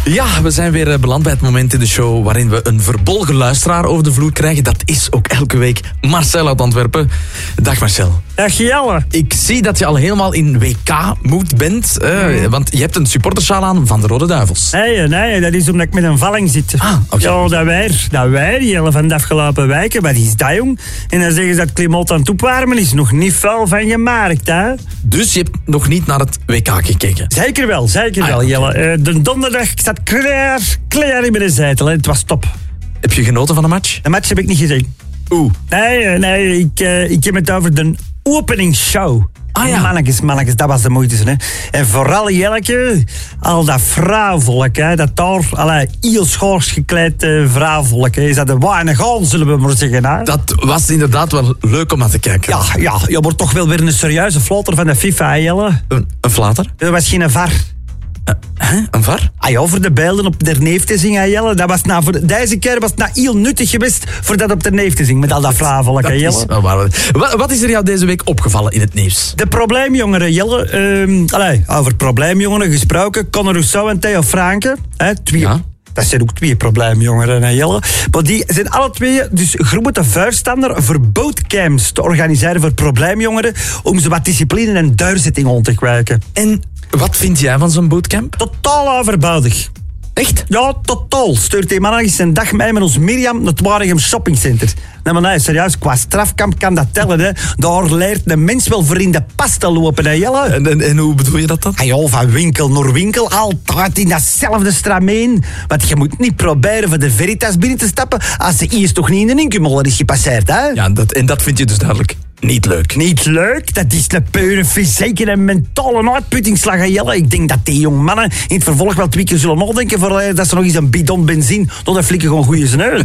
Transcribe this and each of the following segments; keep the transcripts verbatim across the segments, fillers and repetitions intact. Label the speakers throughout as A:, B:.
A: Ja, we zijn weer beland bij het moment in de show waarin we een verbolgen luisteraar over de vloer krijgen. Dat is ook elke week Marcel uit Antwerpen. Dag Marcel.
B: Dag Jelle.
A: Ik zie dat je al helemaal in W K-moed bent, uh, mm. want je hebt een supportersjaal aan van de Rode Duivels.
B: Nee, nee, dat is omdat ik met een valling zit.
A: Ah, okay.
B: Ja, dat weer, dat weer, Jelle, van de afgelopen weken. Wat is dat, jong? En dan zeggen ze dat het klimaat aan het opwarmen is. Nog niet veel van gemaakt, hè?
A: Dus je hebt nog niet naar het W K gekeken?
B: Zeker wel, zeker
A: ah,
B: wel,
A: ja,
B: Jelle.
A: okay.
B: Uh, de donderdag, ik zat klaar, klaar in mijn zetel. Hè. Het was top.
A: Heb je genoten van de match?
B: De match heb ik niet gezien.
A: Oeh.
B: Nee, nee, ik, uh, ik heb het over de openingsshow.
A: Ah ja.
B: Mannetjes, mannetjes, dat was de moeite. Hè. En vooral Jelleke, al dat vrouwvolk, hè, dat daar, alle heel schoors gekleed uh, vrouwvolk, hè, is dat de weinig aan, zullen we maar zeggen. Hè.
A: Dat was inderdaad wel leuk om naar te kijken.
B: Ja, ja, je wordt toch wel weer een serieuze flotter van de FIFA, hè, Jelle.
A: Een, een flater?
B: Dat was geen V A R.
A: Uh, hè? Een V A R?
B: Ah ja, voor de beelden op de neef te zingen, Jelle. Dat was nou voor, deze keer was het nou heel nuttig geweest voor dat op de neef te zingen, met al dat vrouwvolk, hè, Jelle.
A: Wat, wat is er jou deze week opgevallen in het nieuws?
B: De probleemjongeren, Jelle. Um, allee, over probleemjongeren gesproken. Conor Rousseau en Theo Franke. Hè, twee.
A: Ja.
B: Dat zijn ook twee probleemjongeren, hè, Jelle. Maar die zijn alle twee dus grote voorstander voor bootcamps te organiseren voor probleemjongeren, om ze wat discipline en duurzetting aan te kwijken.
A: En wat vind jij van zo'n bootcamp?
B: Totaal overbodig.
A: Echt?
B: Ja, totaal. Stuurt die man eens een dag mee met ons Mirjam naar het Waregem Shoppingcenter. Nee, maar nee, serieus, qua strafkamp kan dat tellen, hè. Daar leert een mens wel voor in de pas te lopen, hè, Jelle.
A: En, en, en hoe bedoel je dat dan?
B: Ah, ja, van winkel naar winkel, altijd in datzelfde strameen. Want je moet niet proberen voor de Veritas binnen te stappen als ze eerst toch niet in de incumoller is gepasseerd, hè.
A: Ja, dat, en dat vind je dus duidelijk niet leuk.
B: Niet leuk? Dat is een pure fysieke en mentale uitputtingsslag, hè, Jelle. Ik denk dat die jonge mannen in het vervolg wel twee keer zullen nadenken voor dat ze nog eens een bidon benzine door de flikken gewoon goeie sneeuw.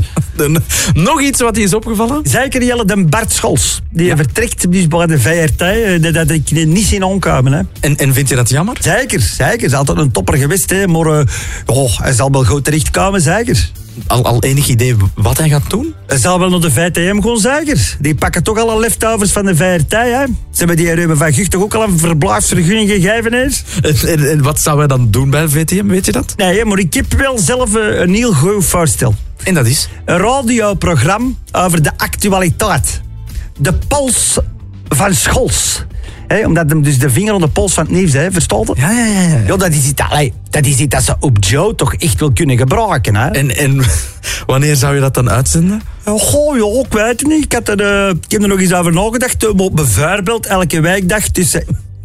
A: Nog iets wat je is opgevallen?
B: Zeker, Jelle, de Bart Scholz. Die ja. vertrekt dus bij de V R T. Dat, dat ik niet zien aankomen. Hè.
A: En, en vind je dat jammer?
B: Zeker, zeker. Hij is altijd een topper geweest. Hè. Maar uh, oh, hij zal wel goed terechtkomen, zeker.
A: Al, al enig idee wat hij gaat doen?
B: Hij zal wel naar de V T M gaan, zeker. Die pakken toch alle leftovers van de V R T. Hè. Ze hebben die Ruben van Gucht toch ook al een verblijfsvergunning gegeven. Hè.
A: En, en, en wat zou hij dan doen bij de V T M, weet je dat?
B: Nee, maar ik heb wel zelf een heel goed voorstel.
A: En dat is?
B: Een radioprogramma over de actualiteit. De pols van Scholz. He, omdat hem dus de vinger op de pols van het nieuws, he, verstaat het?
A: Ja, ja, ja. ja.
B: ja dat, is iets, allee, dat is iets dat ze op Joe toch echt wel kunnen gebruiken. Hè?
A: En, en wanneer zou je dat dan uitzenden?
B: Goh, ja, ik weet het niet. Ik, had er, uh, ik heb er nog eens over nagedacht. Uh, bijvoorbeeld elke werkdag tussen,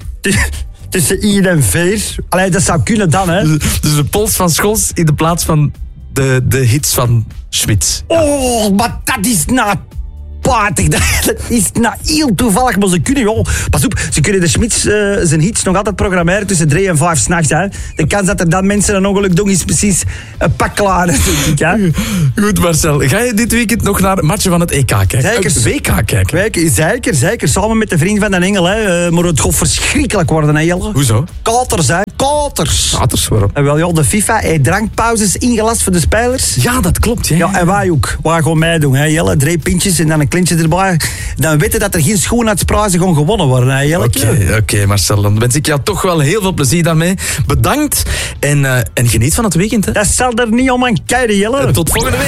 B: tussen één en vier. Allee, dat zou kunnen dan, hè.
A: Dus, dus de pols van Scholz in de plaats van de, de hits van Schmitz.
B: Ja. Oh, maar dat is nou... Paartig, dat is nou heel toevallig, maar ze kunnen, joh. Pas op, ze kunnen de Schmitz uh, zijn hits nog altijd programmeren tussen drie en vijf s'nachts. De kans dat er dan mensen een ongeluk doen is precies een pak klaar, denk ik. Hè?
A: Goed, Marcel. Ga je dit weekend nog naar matchen van het E K kijken?
B: Zeker.
A: Het W K kijken?
B: Zeker, zeker. Samen met de vriend van Den Engel. Hè. Uh, maar het gaat verschrikkelijk worden, hè, Jelle.
A: Hoezo?
B: Katers, hè. Katers.
A: Katers, waarom?
B: En wel, ja, de FIFA heeft drankpauzes ingelast voor de spelers.
A: Ja, dat klopt. Ja,
B: ja en wij ook. Wij gaan meedoen, hè, Jelle. Drie pintjes en dan een klintje erbij. Dan weten dat er geen schoonheidsprijzen gaan gewonnen worden, hè, Jelle.
A: Oké, okay, okay, Marcel. Dan wens ik jou toch wel heel veel plezier daarmee. Bedankt. En, uh, en geniet van het weekend, hè.
B: Dat zal er niet om aan kijken, Jelle.
A: En tot volgende week.